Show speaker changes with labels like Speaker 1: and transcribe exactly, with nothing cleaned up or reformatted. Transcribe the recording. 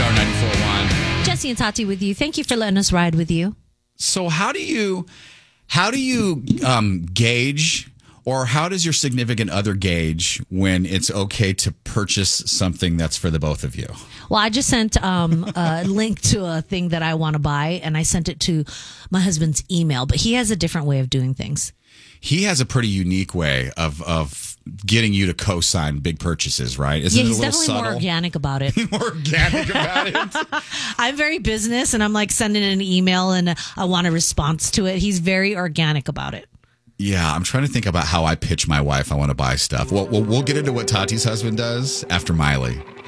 Speaker 1: Star ninety-four point one.
Speaker 2: Jesse and Tati with you. Thank you for letting us ride with you.
Speaker 1: So how do you how do you um, gauge, or how does your significant other gauge when it's okay to purchase something that's for the both of you?
Speaker 2: Well, I just sent um, a link to a thing that I want to buy, and I sent it to my husband's email, but he has a different way of doing things.
Speaker 1: He has a pretty unique way of of getting you to co-sign big purchases, right? Isn't
Speaker 2: yeah,
Speaker 1: it
Speaker 2: he's
Speaker 1: a little
Speaker 2: definitely
Speaker 1: subtle?
Speaker 2: more organic about it.
Speaker 1: More organic about it.
Speaker 2: I'm very business, and I'm like sending an email, and I want a response to it. He's very organic about it.
Speaker 1: Yeah, I'm trying to think about how I pitch my wife I want to buy stuff. Well, we'll, we'll get into what Tati's husband does after Miley.